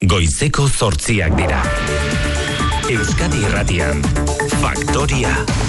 Goizeko 8 dira. Euskadi Irratian, Faktoria.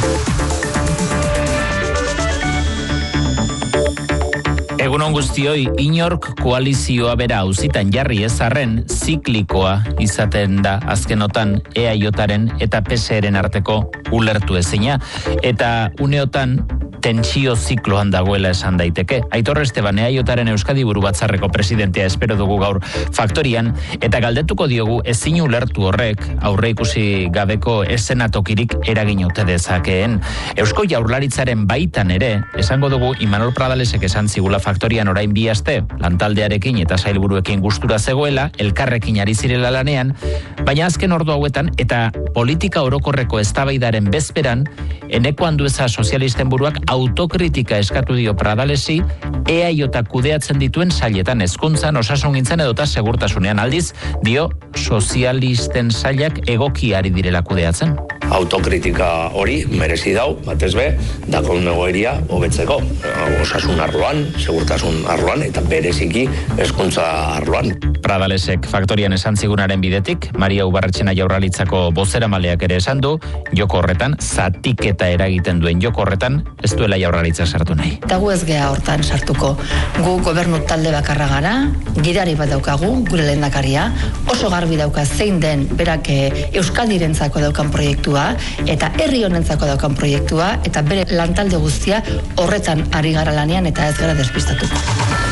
Egunon guztioi, inork koalizioa bera auzitan jarri ezarren ziklikoa izaten da azkenotan EAJaren eta PSeren arteko ulertu ezina. Eta uneotan tentsio zikloan dagoela esan daiteke. Aitor Esteban, EAJaren Euskadi Buru Batzarreko presidentea espero dugu gaur Faktorian, eta galdetuko diogu ezin ulertu horrek aurreikusi gabeko eszenatokirik eragin ote dezakeen. Eusko Jaurlaritzaren baitan ere, esango dugu Imanol Pradalesek esan zigula Faktorian orain 2 aste, lantaldearekin eta sailburuekin gustura zegoela, elkarrekin ari zirela lanean, baina azken ordu hauetan eta politika orokorreko eztabaidaren bezperan, Eneko Andueza sozialisten buruak autokritika eskatu dio Pradalesi, EAJ kudeatzen dituen sailetan hezkuntzan, osasungintzan edota segurtasunean, aldiz, dio sozialisten sailak egokiari direla kudeatzen. Autokritika hori merezi dau, batez be, dakon egoeria hobetzeko. Osasun arloan, segurtasun arloan eta bereziki hezkuntza arloan. Pradalesek Faktorian esan zigunaren bidetik, Maria Ubarretxena Jaurlaritzako bozeramaleak ere esan du, joko horretan, zatiketa eragiten duen joko horretan, ez duela Jaurlaritza sartu nahi. Eta gu ez gea hortan sartuko. Gu gobernu talde bakarra gara, gidari bat daukagu, gure lehendakaria, oso garbi dauka zein den berak Euskadirentzako daukan proiektua, eta herri honentzako daukan proiektua, eta bere lantalde guztia horretan ari gara lanean eta ez gara despistatuko.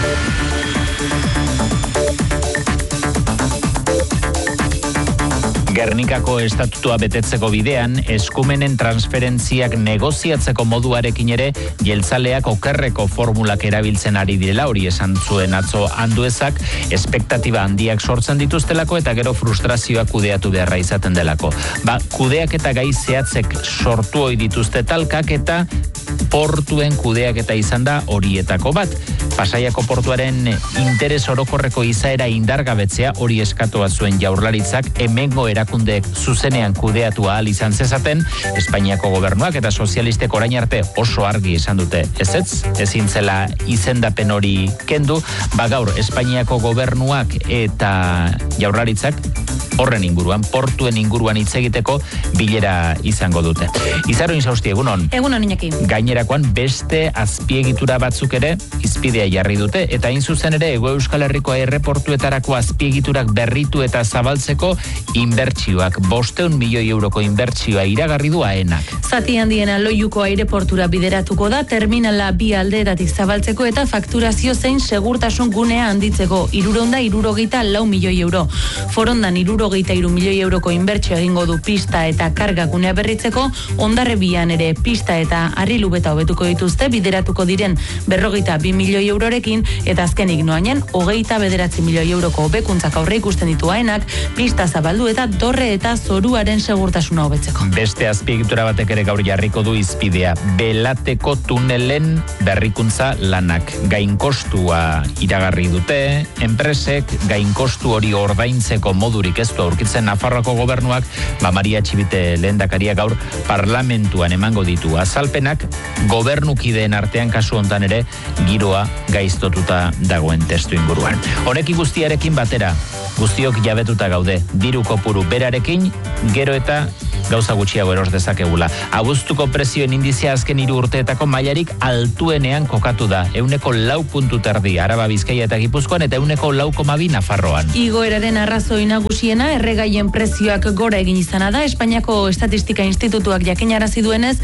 Gernikako estatutua betetzeko bidean, eskumenen transferentziak negoziatzeko moduarekin ere, jeltzaleak okerreko formulak erabiltzen ari direla, hori esan zuen atzo Anduezak, espektatiba handiak sortzen dituztelako eta gero frustrazioa kudeatu beharra izaten delako. Kudeak eta gai zehatzek sortu ohi dituzte talkak eta portuen kudeak eta izan da horietako bat. Pasaiako portuaren interes orokorreko izaera indargabetzea hori eskatua zuen Jaurlaritzak hemengo erakundeek zuzenean kudeatu ahal izan zezaten, Espainiako gobernuak eta sozialistek orain arte oso argi esan dute ezetz, ezin zela izendapen hori kendu, gaur Espainiako gobernuak eta Jaurlaritzak horren inguruan, portuen inguruan hitz egiteko bilera izango dute. Izaro Insausti, egunon. Egunon, Iñaki. Gainerakoan beste azpiegitura batzuk ere izpidea jarri dute, eta hain zuzen ere Hego Euskal Herriko aireportuetarako azpiegiturak berritu eta zabaltzeko inbertsioak, 500 milioi euroko inbertsioa iragarri du AENak. Zati handiena Loiuko aireportura bideratuko da, terminala 2 aldeetatik zabaltzeko eta fakturazio zein segurtasun gunea handitzeko, 364 milioi euro. Forondan 63 milioi euroko inbertsio egingo du pista eta karga gunea berritzeko, Hondarribian ere pista eta harrilubeta hobetuko dituzte, bideratuko diren 52 milioi eurorekin, eta azkenik noainen 29 milioi euroko hobekuntzak aurre ikusten ditu AENak, pista zabaldu eta dorre eta zoruaren segurtasuna hobetzeko. Beste azpiegitura batek ere gaur jarriko du izpidea, Belateko tunelen berrikuntza lanak. Gainkostua iragarri dute, enpresek gainkostu hori ordaintzeko modurik ez du aurkitzen Nafarroako gobernuak, Maria Txibite lehendakaria gaur parlamentuan emango ditu azalpenak, gobernukideen artean kasu hontan ere giroa gaiztotuta dagoen testu inguruan. Honekin guztiarekin batera, guztiok jabetuta gaude, diru kopuru berarekin, gero eta gauza gutxiago eros dezakegula. Abuztuko prezioen indizea azken 3 urteetako mailarik altuenean kokatu da, 4,4 Araba, Bizkaia eta Gipuzkoan, eta 4,2 Nafarroan. Igoeraren arrazoi nagusiena erregaien prezioak gora egin izana da. Espainiako Estatistika Institutuak jakinarazi duenez,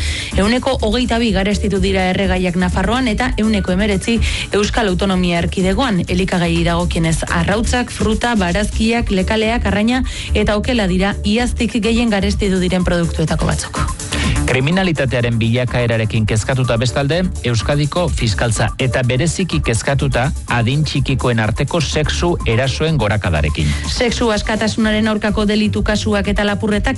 22 garestitu dira erregaiak Nafarroan eta 19 Euskal Autonomia Erkidegoan. Elikagai dagokienez arrautzak, fruta, barazkiak, lekaleak, arraina eta okela dira iaztik gehien garestitu diren produktuetako batzuk. Kriminalitatearen bilakaerarekin kezkatuta bestalde, Euskadiko fiskaltza eta bereziki kezkatuta adin txikikoen arteko sexu erasoen gorakadarekin. Sexu askatasunaren aurkako delitu kasuak eta lapurretak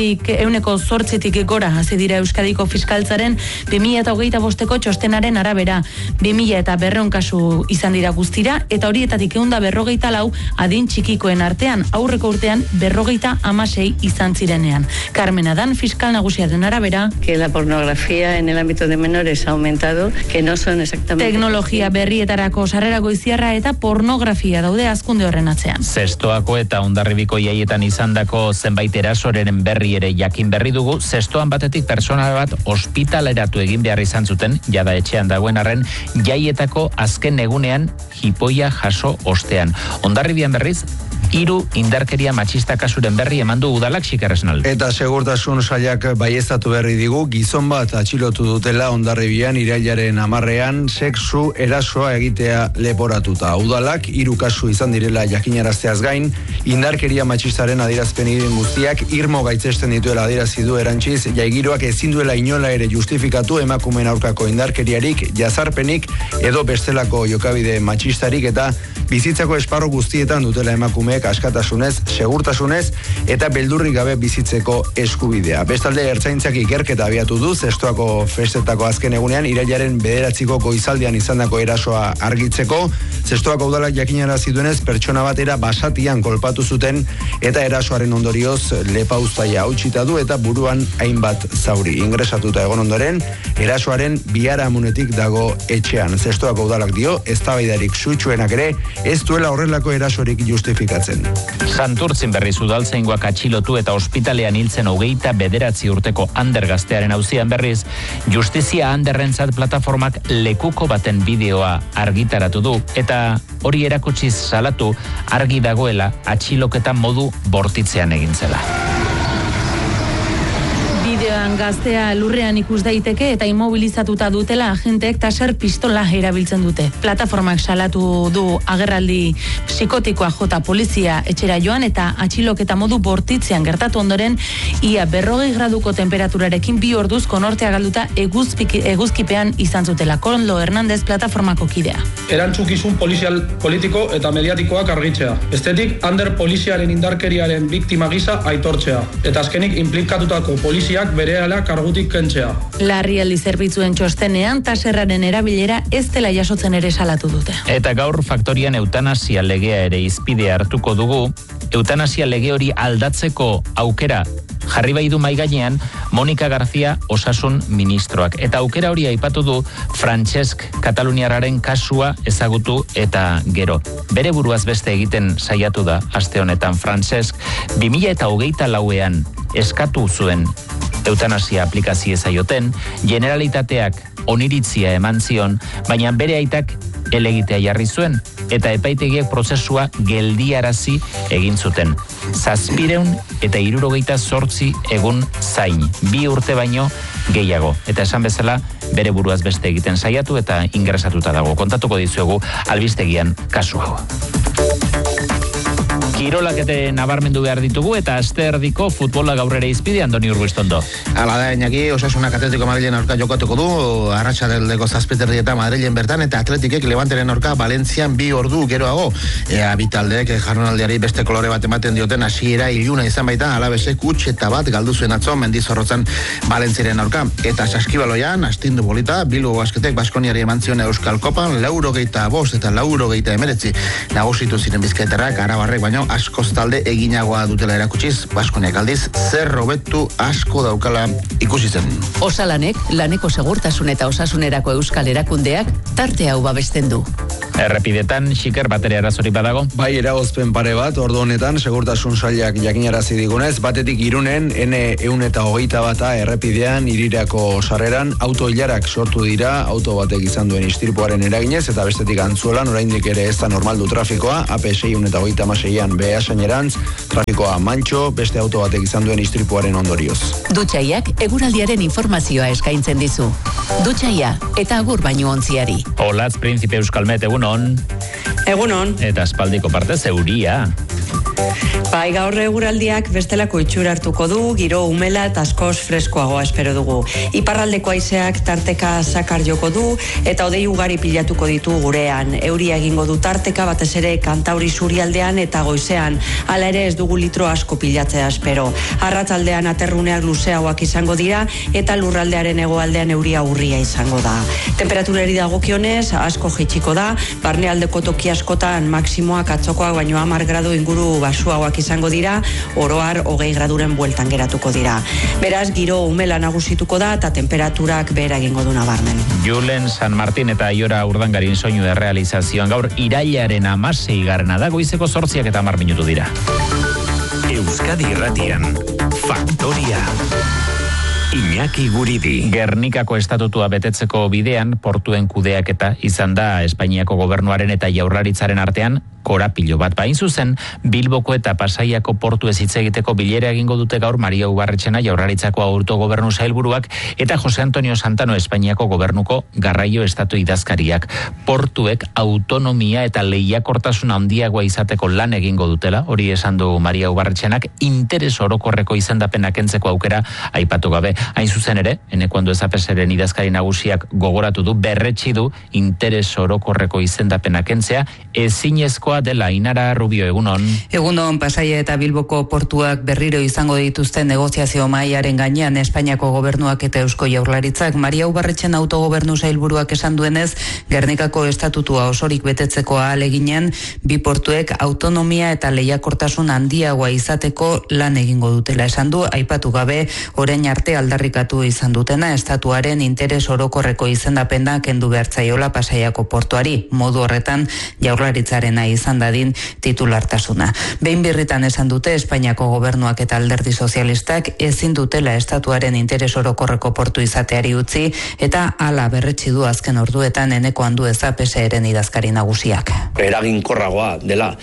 8% gora hasi dira Euskadiko fiskaltzaren 2025ko txostenaren arabera. 2200 kasu izan dira guztira eta horietatik 154 adin txikikoen artean, aurreko urtean 56 izan zirenean. Carmen Adan fiskal nagusiaren arabera García. Que la pornografía en el ámbito de menores ha aumentado, que no son exactamente... Teknologia berrietarako sarrera goiziarra eta pornografia daude hazkunde horren atzean. Zestoako eta Hondarribiko jaietan izandako zenbait erasoren berri ere jakin berri dugu. Zestoan batetik pertsona bat ospitaleratu egin behar izan zuten, jada etxean dagoen arren, jaietako azken egunean hipoia jaso ostean. Hondarribian berriz, 3 indarkeria matxista kasuren berri emandu udalak Xikerresnal. Eta segurtasun sailak baieztatu berri digu, gizon bat atxilotu dutela Hondarribian irailaren 10ean sexu erasoa egitea leporatuta. Udalak 3 kasu izan direla jakinarazteaz gain, indarkeria matxistaren adierazpen guztiak irmo gaitzesten dituela adierazi du erantziz, jaigiroak ezin duela inola ere justifikatu emakumeen aurkako indarkeriarik, jazarpenik edo bestelako jokabide matxistarik, eta bizitzako esparru guztietan dutela emakumeek askatasunez, segurtasunez eta beldurrik gabe bizitzeko eskubidea. Bestalde, ertzaintzak ikerketa abiatu du Zestoako festetako azken egunean irailaren 9 goizaldean izandako erasoa argitzeko. Zestoako udalak jakinarazi duenez, pertsona batera basatian kolpatu zuten eta erasoaren ondorioz lepauztaia hautsita du eta buruan hainbat zauri. Ingresatuta egon ondoren, erasoaren biharamunetik dago etxean. Zestoako udalak dio, eztabaidarik sutsuenak ere ez duela horrelako erasorik justifikatzen. Santurtzin berriz udaltzaingoak atxilotu eta ospitalean hiltzen 29 urteko Ander gaztearen auzian berriz, Justizia Anderrentzat plataformak lekuko baten bideoa argitaratu du eta hori erakutsiz salatu argi dagoela atxiloketa modu bortitzean egin zela. Bideoan gaztea lurrean ikus daiteke eta immobilizatuta dutela agenteek taser pistola erabiltzen dute. Plataformak salatu du agerraldi psikotikoa jota polizia etxera joan eta atxiloketa modu bortitzean gertatu ondoren ia 40 graduko temperaturarekin 2 orduz konortea galduta eguzkipean izan zutela. Koldo Hernández plataformako kidea. Erantzukizun polizial politiko eta mediatikoak argitzea. Bestetik, Ander poliziaren indarkeriaren biktima gisa aitortzea. Eta azkenik implikatutako poliziak berehala kargutik kentzea. Larrialdi zerbitzuen txostenean taserraren erabilera ez dela jasotzen ere salatu dute. Eta gaur faktorian eutanasia legea ere izpide hartuko dugu. Eutanasia lege hori aldatzeko aukera jarri bai du mai gainean Monika García osasun ministroak. Eta aukera hori aipatu du Francesc Kataluniarraren kasua ezagutu eta gero. Bere buruaz beste egiten saiatu da aste honetan Francesc 2024ean eskatu zuen eutanasia aplikazio zaioten, Generalitateak oniritzia eman zion, baina bere aitak elegitea jarri zuen, eta epaitegiek prozesua geldiarazi egin zuten. 768 egun zain, 2 urte baino gehiago. Eta esan bezala, bere buruaz beste egiten saiatu eta ingresatuta dago. Kontatuko dizuegu albistegian kasu hau. Kirolak eta nabarmendu behar ditugu eta aste erdiko futbola gaur ere izpide, Andoni Urbistondo. Hala da, Iñaki, Osasunak Atletico Madrilen aurka jokatuko du, arratsaldeko 7:30 Madrilen bertan, eta Atletikek Levanteren aurka Valentzian 2 ordu geroago. Bi taldeek jardunaldiari beste kolore bat ematen dioten hasiera iluna izan baita, Alavesek huts eta bat galdu zuen atzo Mendizorrotzan Valentziaren aurka. Eta Saskibaloian, astindu polita, Bilbo Basketek Baskoniari eman zion Euskal Kopan, 85 eta 89 nagusitu ziren bizkaitarrak, arabarrek baino askoz talde eginagoa dutela erakutsiz, Baskoniak aldiz zer hobetu asko daukala ikusi zen. Osalanek, laneko segurtasun eta osasunerako euskal erakundeak tarte hau babesten du. Errepidetan, Xiker, bateria arazori badago? Bai, eragozpen pare bat, ordu honetan, segurtasun sailak jakinarazi digunez, batetik Irunen, N121 errepidean, Irirako sarreran, auto-ilarak sortu dira, auto batek izan duen istirpuaren eraginez, eta bestetik Antzuolan, oraindik ere ez da normaldu trafikoa, AP626an Beasainerantz, trafikoa mantxo, beste auto batek izan duen istirpuaren ondorioz. Dutxaiak eguraldiaren informazioa eskaintzen dizu. Dutxaia eta agur baino ontziari. Olatz, Príncipe Euskalmet, egunon. Egunon. Eta aspaldiko partez euria. Bai, gaur eguraldiak bestelako itxura hartuko du, giro umela eta askoz freskoagoa espero dugu. Iparraldeko haizeak tarteka zakar joko du eta hodei ugari pilatuko ditu gurean. Euria egingo du tarteka batez ere Kantauri surialdean eta goizean. Hala ere ez dugu litro asko pilatzea espero. Arratsaldean aterruneak luzeagoak izango dira eta lurraldearen hegoaldean euria urria izango da. Temperaturari dagokionez asko jaitsiko da, barnealdeko toki askotan maksimoak atzokoak baino 10 gradu inguru basuagoak izango dira, oroar 20 graduren bueltan geratuko dira. Beraz, giro umela nagusituko da eta temperaturak behera egingo du nabarmen. Julen San Martin eta Aiora Urdangarin soinu de realizazioan gaur irailaren 16 da, goizeko 8:10 minutu dira. Euskadi Irratian, Faktoria. Iñaki Guridi. Gernikako estatutua betetzeko bidean portuen kudeaketa izan da Espainiako gobernuaren eta Jaurlaritzaren artean korapilo bat. Bain zuzen, Bilboko eta Pasaiako portu ez hitz egiteko bilera egingo dute gaur Maria Ubarretxena Jaurlaritzako autogobernu sailburuak eta Jose Antonio Santano Espainiako gobernuko garraio estatu idazkariak. Portuek autonomia eta lehiakortasuna handiagoa izateko lan egingo dutela, hori esan du Maria Ubarretxenak, interes orokorreko izendapena kentzeko aukera aipatu gabe. Hain zuzen ere, Enekuando Ezapeseren idazkari nagusiak gogoratu du, berretsi du interes orokorreko izendapena kentzea ezinezkoa dela. Ainara Rubio, egunon. Egunon, Pasaia eta Bilboko portuak berriro izango dituzten negoziazio mahaiaren gainean Espainiako gobernuak eta Eusko Jaurlaritzak. Maria Ubarretxen autogobernu sailburuak esan duenez, Gernikako estatutua osorik betetzeko ahaleginen, bi portuek autonomia eta lehiakortasun handiagoa izateko lan egingo dutela. Esan du, aipatu gabe, orain arte aldarrikatu izan dutena estatuaren interes orokorreko izendapena kendu behartzaiola Pasaiako portuari. Modu horretan Jaurlaritzarena izan dadin titulartasuna. Behin birritan esan dute Espainiako gobernuak eta alderdi sozialistak ezin dutela estatuaren interes orokorreko portu izateari utzi eta hala berretsi du azken orduetan Enekuando Ezapeseren idazkari nagusiak. Eraginkorragoa dela,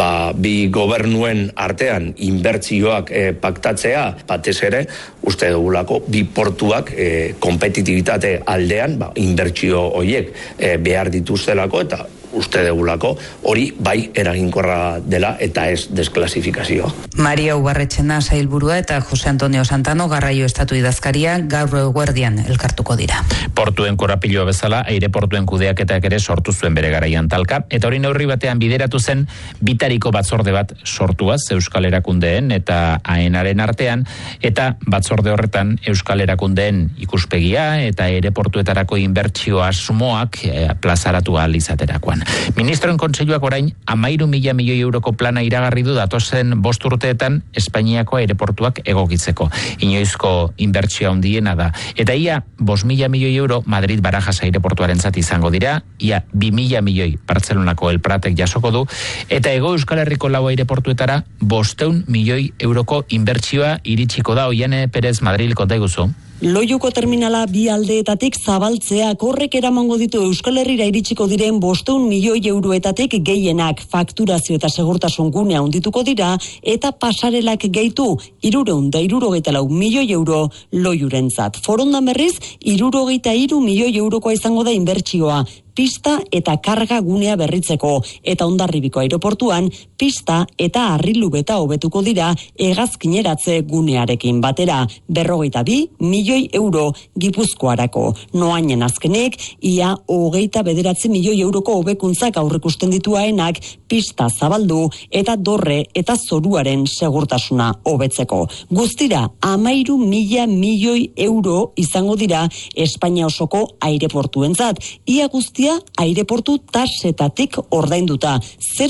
bi gobernuen artean inbertsioak paktatzea, batez ere, uste dugulako bi portuak kompetitibitate aldean inbertsio horiek behar dituztelako eta uste dugulako hori bai eraginkorra dela eta ez desklasifikazioa. Maria Ubarretxena sailburua eta Jose Antonio Santano garraio estatu idazkaria gaur eguerdian elkartuko dira. Portuen korapiloa bezala, aireportuen kudeaketak ere sortu zuen bere garaian talka, eta hori neurri batean bideratu zen bitariko batzorde bat sortuaz Euskal Erakundeen eta AENaren artean, eta batzorde horretan Euskal Erakundeen ikuspegia eta aireportuetarako inbertsio asmoak plazaratu ahal izaterakoan. Ministroen kontseiluak orain 13.000 milioi euroko plana iragarri du datozen 5 urteetan Espainiako aireportuak egokitzeko. Inoizko inbertsio handiena da. Eta ia 5.000 milioi euro Madrid Barajas aireportuarentzat izango dira, ia 2.000 milioi Bartzelonako El Pratek jasoko du, eta Hego Euskal Herriko 4 aireportuetara 500 milioi euroko inbertsioa iritsiko da. Oiane Perez, Madrid, konta iguzu. Loiuko terminala bi aldeetatik zabaltzeak horrek eramango ditu Euskal Herrira iritsiko diren 500 milioi euroetatik gehienak fakturazio eta segurtasun gunea handituko dira eta pasarelak gehitu 374 milioi euro Loiurentzat. Forondan berriz 73 milioi eurokoa izango da inbertsioa. Pista eta karga gunea berritzeko eta Hondarribiko aireportuan pista eta harrilubeta hobetuko dira hegazkineratze gunearekin batera. 52 milioi euro Gipuzkoarako. Noainen azkenek ia 29 milioi euroko hobekuntzak aurrikusten ditu AENak pista zabaldu eta dorre eta zoruaren segurtasuna hobetzeko. Guztira 13.000 milioi euro izango dira Espainia osoko aireportuentzat. Ia guztia aireportu tasetatik ordainduta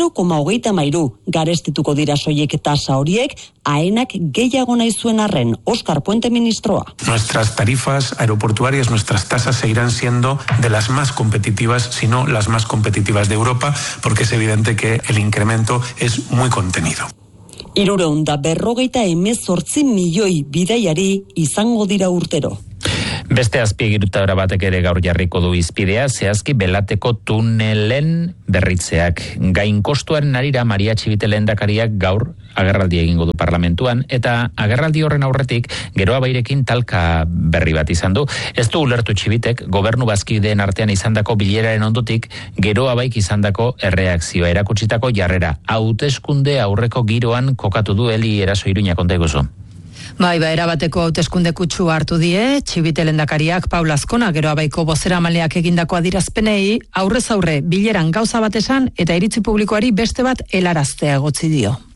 0,33 garestituko dira soilik tasa horiek, AENak gehiago nahi zuen arren. Óscar Puente, ministroa. Nuestras tarifas aeroportuarias, nuestras tasas seguirán siendo de las más competitivas, si no las más competitivas de Europa, porque es evidente que el incremento es muy contenido. 358 milioi bidaiari izango dira urtero. Beste azpiegituta batek ere gaur jarriko du izpidea, zehazki Belateko tunelen berritzeak. Gain kostuaren arira Maria Txibite lehendakariak gaur agerraldi egingo du parlamentuan, eta agerraldi horren aurretik Geroa Bairekin talka berri bat izan du. Ez du ulertu Txibitek gobernu bazkideen artean izandako bileraren ondotik Geroa Baik izandako erreakzioa erakutsitako jarrera. Hauteskunde aurreko giroan kokatu du Eli Eraso Iruña, konta iguzu. Erabateko hauteskunde kutsua hartu die, Txibite lehendakariak Paula Azkona Geroa Baiko bozeramaileak egindako adierazpenei aurrez aurre bileran gauza bat esan eta iritzi publikoari beste bat helaraztea egotzi dio.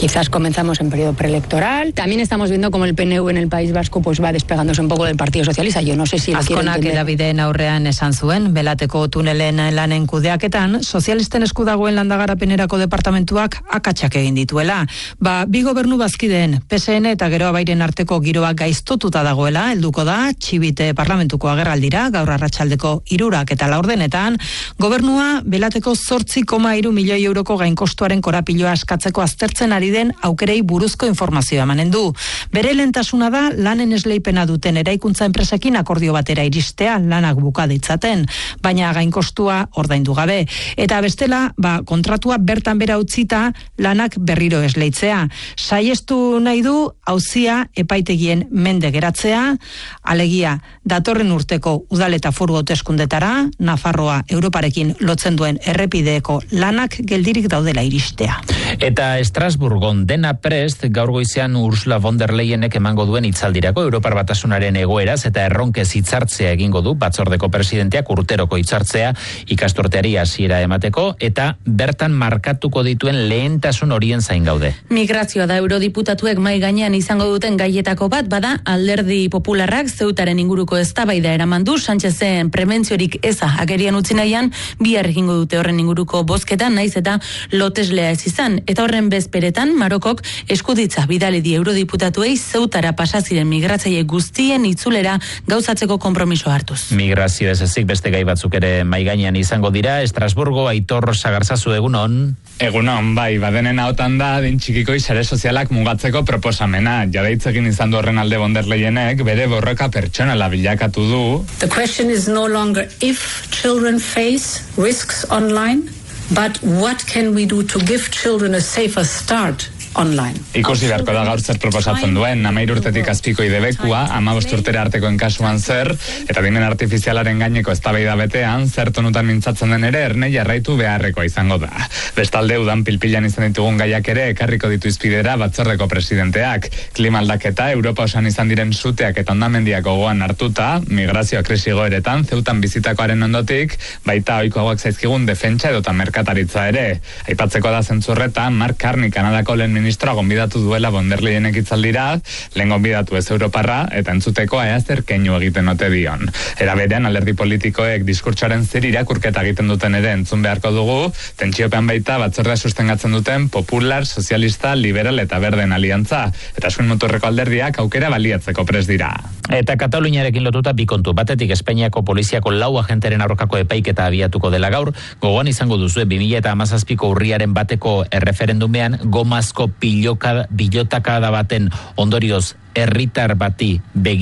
Quizás comenzamos en periodo preelectoral. También estamos viendo cómo el PNV en el País Vasco pues va despegándose un poco del Partido Socialista. Yo no sé si Azkonak edabideen aurrean esan zuen, belateko tunelen lanen kudeaketan, sozialisten esku dagoen landagarapenerako departamentuak akatsak egin dituela. Bi gobernu bazkideen, PSN eta Geroa Bairen arteko giroa gaiztotuta dagoela, helduko da, Txibite parlamentuko agerraldira, gaur arratsaldeko 3 eta 4 gobernua belateko 8,3 milioi euroko gainkostuaren korapiloa eskatzeko aztertzen ari den aukerei buruzko informazioa emanen du. Bere lehentasuna da lanen esleipena duten eraikuntza enpresekin akordio batera iristea lanak buka ditzaten, baina gainkostua ordaindu gabe. Eta bestela, kontratua bertan bera utzita lanak berriro esleitzea. Saiestu nahi du auzia epaitegien mende geratzea, alegia datorren urteko udal eta foru hauteskundetara, Nafarroa Europarekin lotzen duen errepideeko lanak geldirik daudela iristea. Eta Estrasburgon dena prest gaur goizean Ursula von der Leyenek emango duen hitzaldirako Europar Batasunaren egoeraz eta erronkez hitzartzea egingo du batzordeko presidenteak urteroko hitzartzea ikasturteari hasiera emateko eta bertan markatuko dituen lehentasun horien zain gaude. Migrazioa da eurodiputatuek mai gainean izango duten gaietako bat, bada Alderdi Popularrak Zeutaren inguruko eztabaida eraman du, Sánchezen prebentziorik eza agerian utzi nahian, bihar egingo dute horren inguruko bozketan, naiz eta loteslea ez izan, eta horren bezperetan Marokok eskuditza bidali di eurodiputatuei Zeutara pasaziren migratzaile guztien itzulera gauzatzeko konpromiso hartuz. Migrazio ez ezik beste gai batzuk ere mai gainean izango dira. Estrasburgo, Aitor Sagarzazu, egunon. Egunon, bai, badenen hautan da din txikikoi sare sozialak mugatzeko proposamena. Jadaitz egin izan du horren alde von der Leyenek bere borroka pertsonala bilakatu du. The question is no longer if children face risks online, but what can we do to give children a safer start online. Ikusi beharko da gaur zer proposatzen duen, 13 urtetik azpiko idebekua, 15 urtera artekoen kasuan zer, eta adimen artifizialaren gaineko eztabaida betean, zer tonutan mintzatzen den ere erne jarraitu beharrekoa izango da. Bestalde udan pilpilan izan ditugun gaiak ere ekarriko ditu izpidera batzordeko presidenteak. Klima aldaketa, Europa osan izan diren suteak eta ondamendiak gogoan hartuta, migrazioa krisi goeretan, Zeutan bizitakoaren ondotik, baita ohikoagoak zaizkigun defentsa edota merkataritza ere. Aipatzeko da zentzurretan, Mark Carney Kanadako lehen ministroa gonbidatu duela von der Leyenek hitzaldira, lehen gonbidatu ez Europarra, eta entzuteko zer keinu egiten ote dion. Era berean, alderdi politikoek diskurtsoaren zer irakurketa egiten duten ere entzun beharko dugu, tentsiopean baita batzordea sustengatzen duten Popular, Sozialista, Liberal eta Berden aliantza, eta zuen muturreko alderdiak aukera baliatzeko prest dira. Eta Kataluniarekin lotuta bi kontu, batetik Espainiako poliziako 4 agenteren aurkako epaiketa abiatuko dela gaur, gogoan izango duzu 2017ko urriaren bateko erreferendumean gomazko pilotakada baten ondorioz herritar batek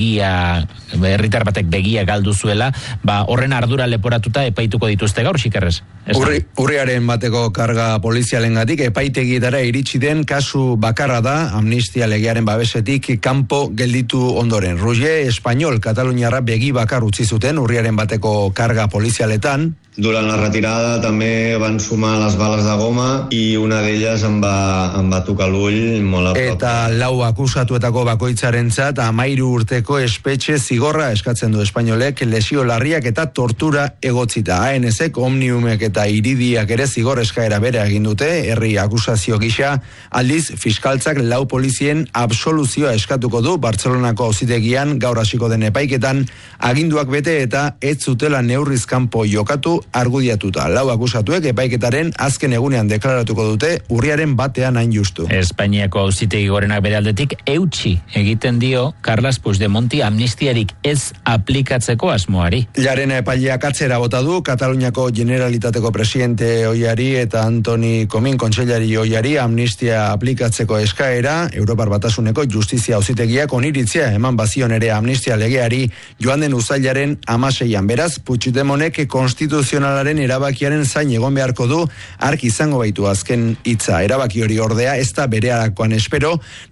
begia galdu zuela, horren ardura leporatuta epaituko dituzte gaur, Xikerrez. Urriaren bateko karga polizialengatik epaitegietara iritsi den kasu bakarra da, amnistia legearen babesetik kanpo gelditu ondoren. Roger Español, Kataluniarra begi bakar utzi zuten urriaren bateko karga polizialetan. Durant la retirada també van sumar les bales de goma i una d'elles em va tocar l'ull molt a prop. Eta 4 akusatuetako bakoitzarentzat 13 urteko espetxe zigorra eskatzen du Espainolek lesio larriak eta tortura egotzita. ANSek, Omniumek eta Iridiak ere zigor eskaera bere egin dute, herri akusazio gisa, aldiz fiskaltzak 4 polizien absoluzioa eskatuko du Bartzelonako auzitegian gaur hasiko den epaiketan, aginduak bete eta ez zutela neurriz kanpo jokatu argudiatuta. 4 akusatuek epaiketaren azken egunean deklaratuko dute urriaren batean hain justu. Espainiako auzitegi gorenak bere aldetik eutsi egiten dio Carles Puigdemonti amnistiarik ez aplikatzeko asmoari. Llarena epaileak atzera bota du Kataluniako Generalitateko presidente ohiari eta Antoni Comín kontseilari ohiari amnistia aplikatzeko eskaera, Europar Batasuneko justizia auzitegiak oniritzia eman bazion ere amnistia legeari joan den uztailaren 16an. Beraz, Puigdemontek konstituzionalaren erabakiaren zain egon beharko du, ark izango baitu azken hitza. Erabaki hori ordea ez da berearakoan espero,